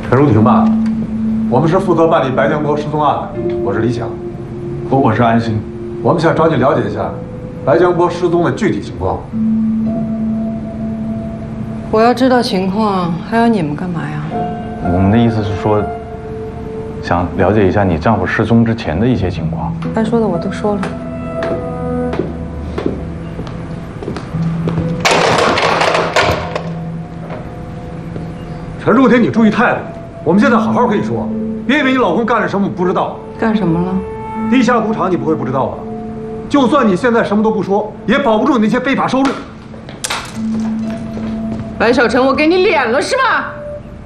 陈如婷吧，我们是负责办理白江波失踪案的，我是李想， 我是安心。 我们想找你了解一下白江波失踪的具体情况。 我要知道情况，还要你们干嘛呀？ 我们的意思是说，想了解一下你丈夫失踪之前的一些情况。 该说的我都说了。 陈如婷，你注意态度。我们现在好好跟你说，别以为你老公干了什么我不知道。 干什么了？ 地下赌场你不会不知道吧？就算你现在什么都不说，也保不住你那些非法收入。 白小晨，我给你脸了是吧？